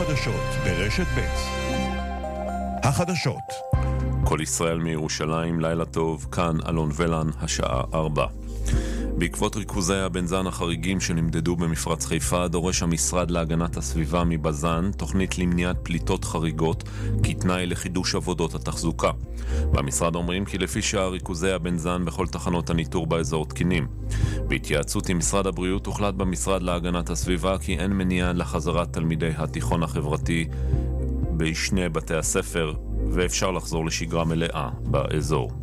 החדשות ברשת ב'. החדשות. כל ישראל מירושלים, לילה טוב, כאן אלון ולן, השעה 4. בעקבות ריכוזי הבנזן החריגים שנמדדו במפרץ חיפה, דורש המשרד להגנת הסביבה מבזן תוכנית למניעת פליטות חריגות כתנאי לחידוש עבודות התחזוקה. במשרד אומרים כי לפי שהריכוזי הבנזן בכל תחנות הניטור באזור תקינים. בהתייעצות עם משרד הבריאות הוחלט במשרד להגנת הסביבה כי אין מניעה לחזרת תלמידי התיכון החברתי בשני בתי הספר ואפשר לחזור לשגרה מלאה באזור.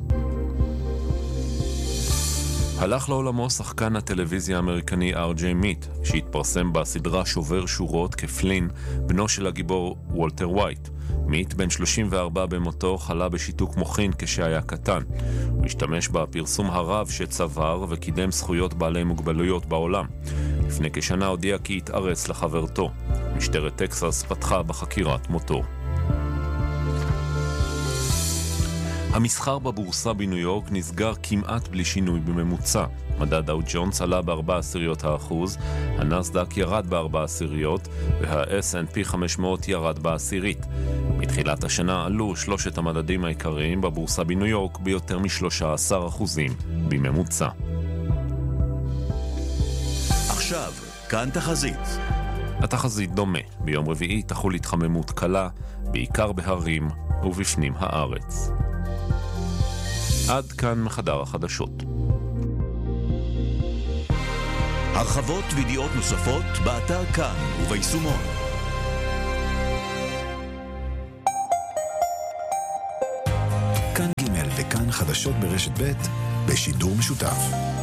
הלך לעולמו שחקן הטלוויזיה האמריקני אר.ג'יי מיט, שהתפרסם בסדרה שובר שורות כפלין, בנו של הגיבור וולטר ווייט. מיט, בן 34 במותו, חלה בשיתוק מוחין כשהיה קטן. הוא השתמש בפרסום הרב שצבר וקידם זכויות בעלי מוגבלויות בעולם. לפני כשנה הודיע כי התארס לחברתו. משטרת טקסס פתחה בחקירת מותו. המסחר בבורסה בניו יורק נסגר כמעט בלי שינוי בממוצע. מדד דאו ג'ונס עלה ב4%, הנסדק ירד ב4%, וה-S&P 500 ירד ב10%. מתחילת השנה עלו שלושת המדדים העיקריים בבורסה בניו יורק ביותר מ13% בממוצע. עכשיו, כאן תחזית. התחזית דומה. ביום רביעי תחול התחממות קלה, בעיקר בהרים ובפנים הארץ. עד כאן מחדר החדשות. הרחבות וידיעות נוספות באתר כאן וביישומון. כאן ג' וכאן חדשות ברשת ב' בשידור משותף.